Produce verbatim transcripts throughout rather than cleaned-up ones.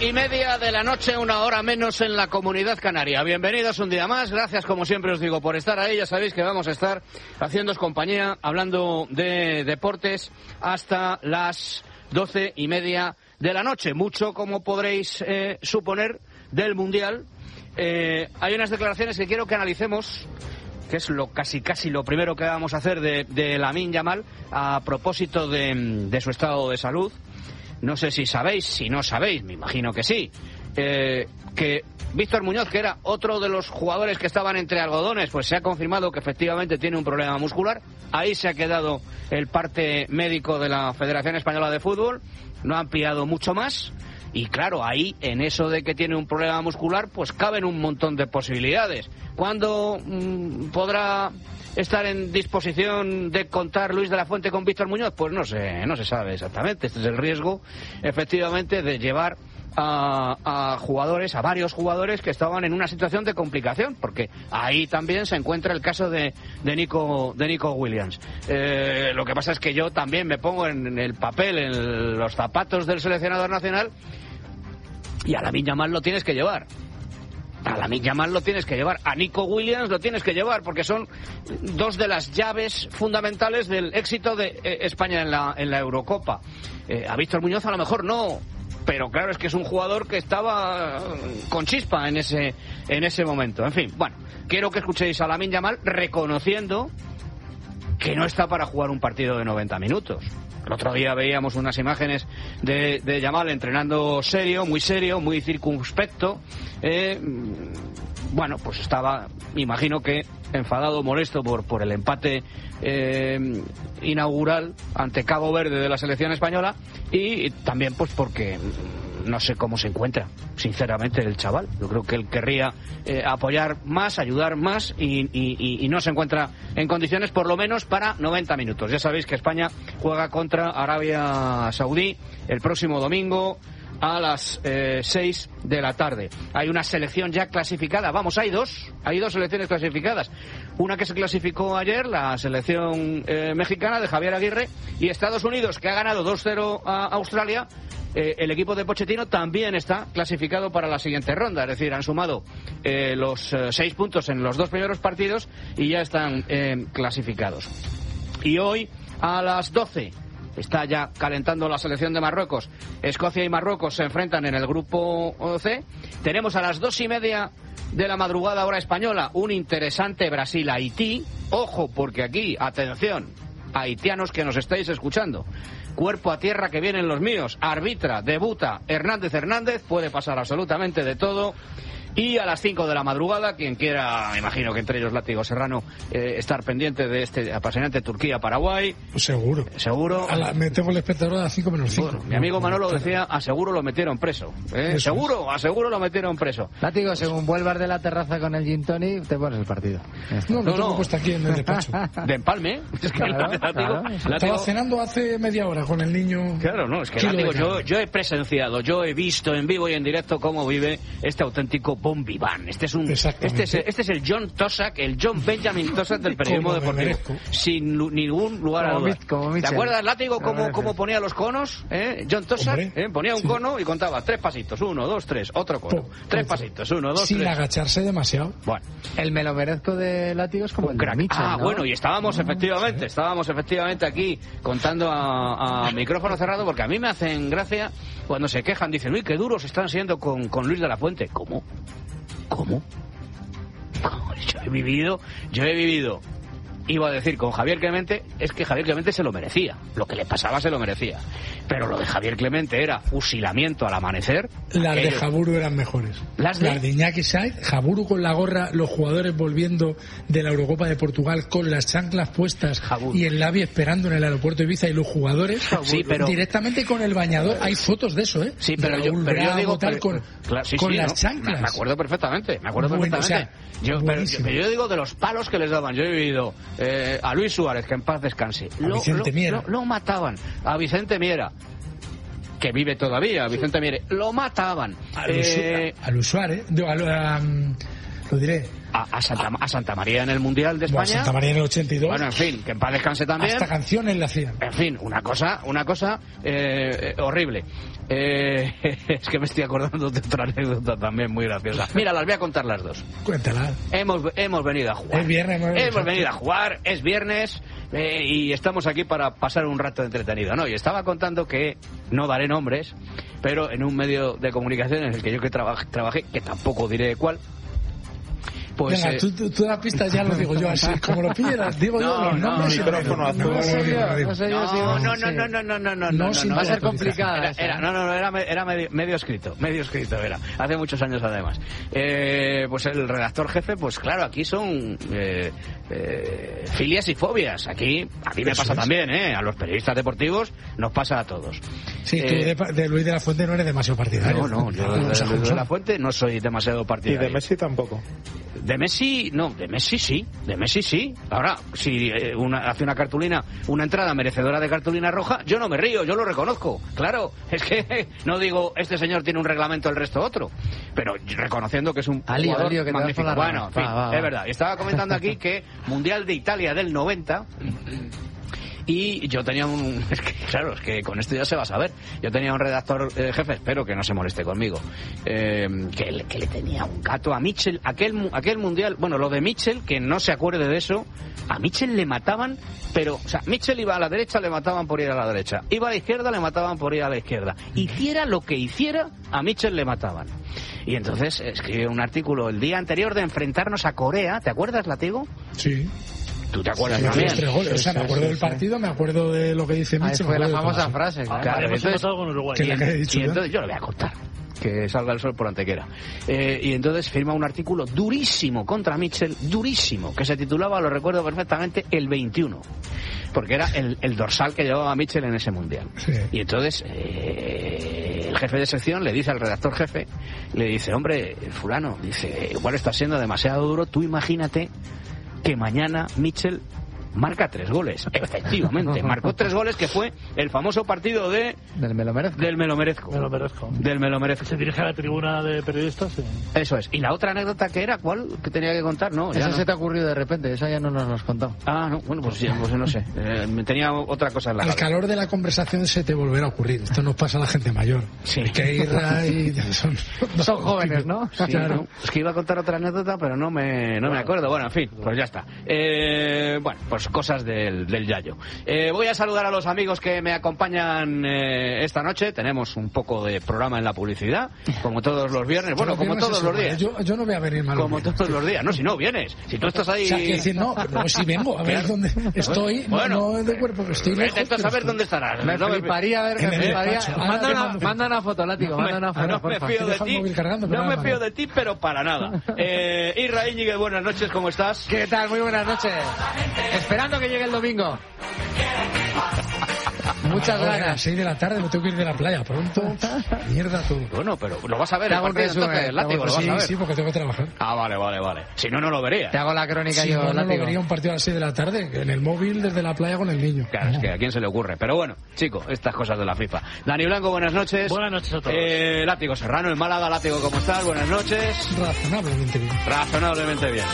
y media de la noche, una hora menos en la Comunidad Canaria. Bienvenidos un día más, gracias como siempre os digo por estar ahí. Ya sabéis que vamos a estar haciéndoos compañía, hablando de deportes hasta las doce y media de la noche. Mucho, como podréis eh, suponer, del Mundial. Eh, hay unas declaraciones que quiero que analicemos, que es lo casi casi lo primero que vamos a hacer de, de Lamine Yamal a propósito de, de su estado de salud. No sé si sabéis, si no sabéis, me imagino que sí, eh, que Víctor Muñoz, que era otro de los jugadores que estaban entre algodones, pues se ha confirmado que efectivamente tiene un problema muscular. Ahí se ha quedado el parte médico de la Federación Española de Fútbol, no ha ampliado mucho más. Y claro, ahí, en eso de que tiene un problema muscular, pues caben un montón de posibilidades. ¿Cuándo mmm, podrá estar en disposición de contar Luis de la Fuente con Víctor Muñoz? Pues no sé, no se sabe exactamente. Este es el riesgo, efectivamente, de llevar a, a jugadores, a varios jugadores que estaban en una situación de complicación, porque ahí también se encuentra el caso de, de Nico de Nico Williams. Eh, lo que pasa es que yo también me pongo en el papel, en los zapatos del seleccionador nacional, y a Lamine Yamal lo tienes que llevar. A Lamine Yamal lo tienes que llevar. A Nico Williams lo tienes que llevar, porque son dos de las llaves fundamentales del éxito de eh, España en la, en la Eurocopa. Eh, a Víctor Muñoz a lo mejor no, pero claro, es que es un jugador que estaba con chispa en ese, en ese momento. En fin, bueno, quiero que escuchéis a Lamine Yamal reconociendo que no está para jugar un partido de noventa minutos. El otro día veíamos unas imágenes de, de Yamal entrenando serio, muy serio, muy circunspecto. Eh, bueno, pues estaba, imagino que enfadado, molesto por, por el empate eh, inaugural ante Cabo Verde de la selección española, y también pues porque no sé cómo se encuentra, sinceramente, el chaval. Yo creo que él querría eh, apoyar más, ayudar más, y, y, y no se encuentra en condiciones, por lo menos, para noventa minutos. Ya sabéis que España juega contra Arabia Saudí el próximo domingo a las eh, seis de la tarde. Hay una selección ya clasificada. Vamos, hay dos. Hay dos selecciones clasificadas. Una que se clasificó ayer, la selección eh, mexicana de Javier Aguirre, y Estados Unidos, que ha ganado dos cero a Australia. Eh, el equipo de Pochettino también está clasificado para la siguiente ronda. Es decir, han sumado eh, los eh, seis puntos en los dos primeros partidos y ya están eh, clasificados. Y hoy, a las doce... está ya calentando la selección de Marruecos. Escocia y Marruecos se enfrentan en el grupo C. Tenemos a las dos y media de la madrugada hora española un interesante Brasil-Haití. Ojo, porque aquí, atención, haitianos que nos estáis escuchando, cuerpo a tierra que vienen los míos. Arbitra, debuta Hernández Hernández, puede pasar absolutamente de todo. Y a las cinco de la madrugada, quien quiera, me imagino que entre ellos Látigo Serrano, eh, estar pendiente de este apasionante Turquía-Paraguay. Seguro. Seguro. A la, me tengo el espectador a las cinco menos cinco. Bueno, mi amigo Manolo decía, aseguro lo metieron preso. ¿eh? Seguro, aseguro lo metieron preso. Látigo, según vuelvas de la terraza con el gin tonic, te pones el partido. No, lo no, tengo no. puesto aquí en el despacho. De empalme. Es que claro, Látigo, claro. Látigo, estaba cenando hace media hora con el niño. Claro, no, es que Látigo, yo, yo he presenciado, yo he visto en vivo y en directo cómo vive este auténtico bon vivant. Este es un, este es, este es el John Tossack, el John Benjamin Tossack del periodismo deportivo, sin ningún lugar a dudas. ¿Te acuerdas, Látigo, cómo, cómo ponía los conos? ¿Eh? John Tossack ¿eh? ponía un sí. cono y contaba tres pasitos, uno, dos, tres, otro cono, po, tres po, pasitos, uno, dos, sin tres. Sin agacharse demasiado. Bueno, el me lo merezco de Látigo es como un el crack. Mitchell, Ah, ¿no? bueno, y estábamos no, efectivamente, sí. estábamos efectivamente aquí contando a, a micrófono cerrado, porque a mí me hacen gracia cuando se quejan, dicen, uy, qué duros están siendo con, con Luis de la Fuente. ¿Cómo? ¿Cómo? Yo he vivido, yo he vivido, iba a decir con Javier Clemente, es que Javier Clemente se lo merecía, lo que le pasaba se lo merecía, pero lo de Javier Clemente era fusilamiento al amanecer. Las de Jaburu eran mejores. Las de, las de Iñaki Saez, Jaburu con la gorra, los jugadores volviendo de la Eurocopa de Portugal con las chanclas puestas Jaburu. Y el Lavi esperando en el aeropuerto de Ibiza, y los jugadores sí, pero, directamente con el bañador. Hay fotos de eso, ¿eh? Sí, pero, yo, pero yo digo tal, con, claro, sí, con sí, las ¿no? chanclas. Me acuerdo perfectamente, me acuerdo bueno, perfectamente. O sea, yo, pero, yo, yo digo de los palos que les daban. Yo he vivido eh, a Luis Suárez, que en paz descanse. A lo, Vicente lo, Miera. Lo, lo mataban. A Vicente Miera, que vive todavía, Vicente Miera. Lo mataban. A Luis, eh, a Luis Suárez. A, a, a, lo diré. A, a, Santa, a Santa María en el Mundial de España. Bueno, Santa María en el ochenta y dos. Bueno, en fin, que en paz descanse también. Hasta canciones le hacían. En fin, una cosa, una cosa eh, horrible. Eh, es que me estoy acordando de otra anécdota también muy graciosa. Mira, las voy a contar las dos. Cuéntala. Hemos, hemos venido a jugar. Es viernes. No es hemos venido a jugar, es viernes eh, y estamos aquí para pasar un rato entretenido, ¿no? Y estaba contando que, no daré nombres, pero en un medio de comunicación en el que yo que trabajé, trabajé que tampoco diré cuál. Pues, Venga, eh... tú, tú, tú las pistas ya lo digo yo así, como lo pillas, digo no, yo los no, nombres. No, micrófono azul. No, no, no, no, no, no, no, no, no, va a ser complicada. Era, era, no, no, no, era, era medio, medio escrito, medio escrito era, hace muchos años además. Eh, pues el redactor jefe, pues claro, aquí son eh, eh, filias y fobias. Aquí, a mí me pasa también, ¿eh? A los periodistas deportivos nos pasa a todos. Sí, eh, tú de, de Luis de la Fuente no eres demasiado partidario. No, no, yo de, de, de, de la Fuente no soy demasiado partidario. Y de Messi tampoco. De Messi, no, de Messi sí, de Messi sí. Ahora, si eh, una, hace una cartulina, una entrada merecedora de cartulina roja, yo no me río, yo lo reconozco. Claro, es que no digo, este señor tiene un reglamento, el resto otro. Pero reconociendo que es un alío, jugador alío, que magnífico. te Bueno, en fin, va, va, va. es verdad. Y estaba comentando aquí que Mundial de Italia del noventa... Y yo tenía un... Es que, claro, es que con esto ya se va a saber. Yo tenía un redactor eh, jefe, espero que no se moleste conmigo, eh, que, le, que le tenía un gato a Mitchell. Aquel, aquel mundial... Bueno, lo de Mitchell, que no se acuerde de eso, a Mitchell le mataban, pero... O sea, Mitchell iba a la derecha, le mataban por ir a la derecha. Iba a la izquierda, le mataban por ir a la izquierda. Hiciera lo que hiciera, a Mitchell le mataban. Y entonces escribió un artículo el día anterior de enfrentarnos a Corea. ¿Te acuerdas, Latigo? Sí. ¿Tú te acuerdas sí, también? Tres goles. O sea, me acuerdo del partido, me acuerdo de lo que dice Mitchell. Fue la famosa frase. Claro, claro, hemos entonces, empatado con Uruguay. Que la que he dicho y entonces yo lo voy a contar. Que salga el sol por antequera. Eh, y entonces firma un artículo durísimo contra Mitchell, durísimo, que se titulaba, lo recuerdo perfectamente, El veintiuno. Porque era el, el dorsal que llevaba Mitchell en ese mundial. Sí. Y entonces eh, el jefe de sección le dice al redactor jefe, le dice, hombre, fulano, dice, igual está siendo demasiado duro, tú imagínate que mañana Mitchell marca tres goles. Efectivamente, marcó tres goles, que fue el famoso partido de... Del me lo merezco. Del me lo merezco. Me lo merezco. Del me lo merezco. Se dirige a la tribuna de periodistas. Sí. Eso es. ¿Y la otra anécdota que era? ¿Cuál? ¿Que tenía que contar? No, ya Esa no. se te ha ocurrido de repente, esa ya no nos lo has contado. Ah, no, bueno, pues sí, pues no sé. Eh, tenía otra cosa en la Al cabeza. calor de la conversación se te volverá a ocurrir. Esto nos pasa a la gente mayor. Sí. Que irra y son, Son jóvenes, ¿no? Sí, claro. ¿no? Es que iba a contar otra anécdota, pero no me, no me acuerdo. Bueno, en fin, pues ya está. Eh, bueno, pues cosas del, del Yayo. Eh, voy a saludar a los amigos que me acompañan eh, esta noche. Tenemos un poco de programa en la publicidad, como todos los viernes. Bueno, como todos los días. Yo, yo no voy a venir mal. Como todos los días. No, si no vienes. Si tú estás ahí... O sea, que decir, no, pero si vengo, a ver Claro. dónde estoy. Bueno. No, no de cuerpo, que estoy lejos. Vete a pero saber estoy- dónde estarás. Me No me- fliparía ver, En me el fliparía. despacho. Manda Ahora te una, mando- manda una foto, Látigo, manda una foto, no me porfa. fío de Deja el ti, móvil cargando, pero no me nada, fío nada. de ti, pero para nada. Eh, Isra Íñiguez, buenas noches, ¿cómo estás? ¿Qué tal? Muy buenas noches. Esperando que llegue el domingo. Muchas Ahora, a las ganas. seis de la tarde me tengo que ir de la playa pronto. Mierda todo. Bueno, pero lo vas a ver Te el hago el partido resumen, entonces, te hago Látigo, el lo vas Sí, a ver. sí, porque tengo que trabajar. Ah, vale, vale, vale. Si no, no lo vería. Te hago la crónica Si yo, no, no lo Látigo. vería un partido a las seis de la tarde, en el móvil desde la playa con el niño. Claro, es que a quién se le ocurre. Pero bueno, chico, estas cosas de la FIFA. Dani Blanco, buenas noches. Buenas noches a todos. Eh, Látigo Serrano en Málaga. Látigo, ¿cómo estás? Buenas noches. Razonablemente bien. Razonablemente bien.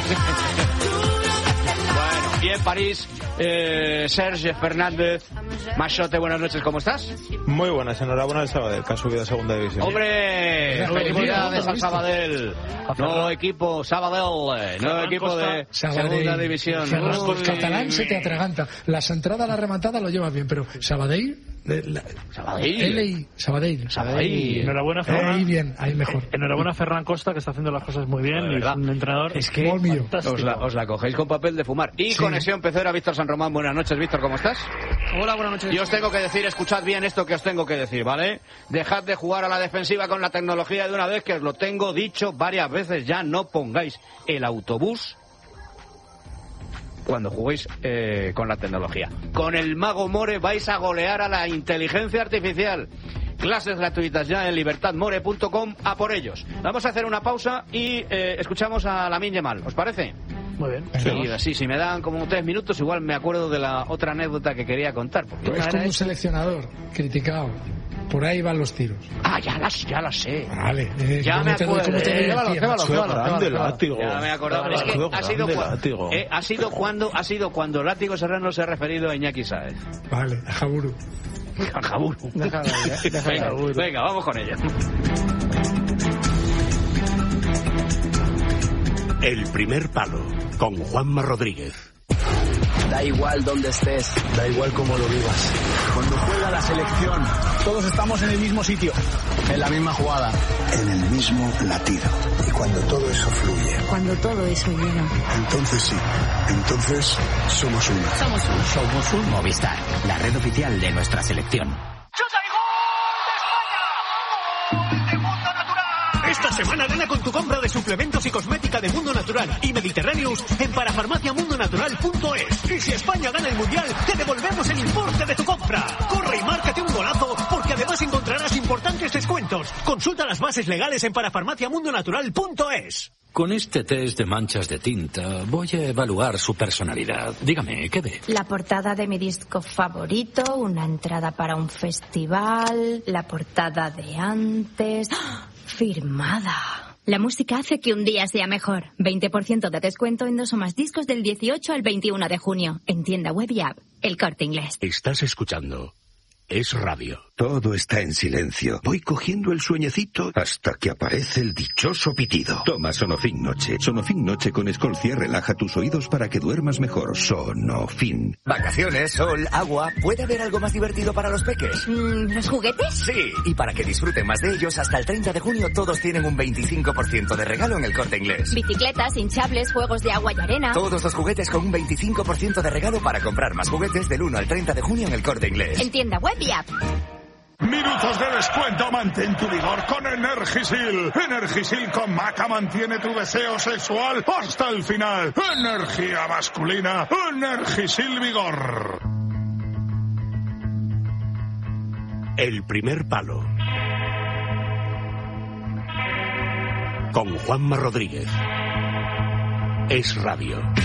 Bueno, y en París, eh, Serge Fernández. Machote, buenas noches, ¿cómo estás? Muy buenas, enhorabuena al Sabadell, que ha subido a segunda división. ¡Hombre! Mira, ¡Felicidades mira, al Sabadell! Nuevo equipo, Sabadell, eh, nuevo Ferran equipo Costa, de Sabadell. segunda división. Ferran Uy. Costa, catalán se te atraganta. Las entradas, la rematada lo llevas bien, pero Sabadell, de la- Sabadell. L I, Sabadell. Sabadell. Enhorabuena, Ahí Ferran. bien, ahí mejor. Enhorabuena a Ferran Costa, que está haciendo las cosas muy bien. De Y es verdad. un entrenador Es que Gol mío. fantástico. os la, os la cogéis con papel de fumar. Y Sí. Conexión Pecera, Víctor San Román, buenas noches. Víctor, ¿cómo estás? Hola, buenas noches. Y os tengo que decir, escuchad bien esto que os tengo que decir, ¿vale? Dejad de jugar a la defensiva con la tecnología de una vez, que os lo tengo dicho varias veces ya. No pongáis el autobús cuando juguéis eh, con la tecnología. Con el Mago More vais a golear a la inteligencia artificial. Clases gratuitas ya en libertad more punto com, a por ellos. Vamos a hacer una pausa y eh, escuchamos a Lamine Yamal, ¿os parece? Muy bien. Sí, así, si me dan como tres minutos, igual me acuerdo de la otra anécdota que quería contar. Porque una Es era como un esta. seleccionador criticado. Por ahí van los tiros. Ah, ya las, ya las sé. Vale. Eh, ya me acuerdo. Grande látigo. Ya me acordaba. Es que ha sido, cu eh, ha sido cuando ha sido cuando Látigo Serrano se ha referido a Iñaki Sáez. Vale, a Jaburu. A Jaburu. Déjalo, déjalo. Venga, venga, vamos con ella. El primer palo, con Juanma Rodríguez. Da igual donde estés, da igual cómo lo vivas. Cuando juega la selección, todos estamos en el mismo sitio, en la misma jugada, en el mismo latido. Y cuando todo eso fluye, cuando todo eso llega, entonces sí, entonces somos uno. Somos uno. Somos un Movistar, la red oficial de nuestra selección. ¡Chuta y gol de España! ¡Gol de Mundo Natural! Esta semana gana con tu compra de suplementos y cosmética de Mundo Natural y Mediterráneos en parafarmacia mundo natural punto es. Y si España gana el Mundial, te devolvemos el importe de tu compra. Corre y márcate un golazo, porque además encontrarás importantes descuentos. Consulta las bases legales en parafarmacia mundo natural punto es. Con este test de manchas de tinta voy a evaluar su personalidad. Dígame, ¿qué ve? La portada de mi disco favorito, una entrada para un festival, la portada de antes... ¡Oh! Firmada. La música hace que un día sea mejor. veinte por ciento de descuento en dos o más discos del dieciocho al veintiuno de junio. En tienda web y app. El Corte Inglés. Estás escuchando Es Radio. Todo está en silencio. Voy cogiendo el sueñecito hasta que aparece el dichoso pitido. Toma Sonofin Noche. Sonofin Noche con Escolcia relaja tus oídos para que duermas mejor. Sonofin. Vacaciones, sol, agua. ¿Puede haber algo más divertido para los peques? Mm, ¿Los juguetes? Sí, y para que disfruten más de ellos, hasta el treinta de junio todos tienen un veinticinco por ciento de regalo en el Corte Inglés. Bicicletas, hinchables, juegos de agua y arena. Todos los juguetes con un veinticinco por ciento de regalo para comprar más juguetes del uno al treinta de junio en el Corte Inglés. En tienda web y app. Minutos de descuento, mantén tu vigor con Energisil. Energisil con maca mantiene tu deseo sexual hasta el final. Energía masculina, Energisil Vigor. El primer palo, con Juanma Rodríguez. Es Radio.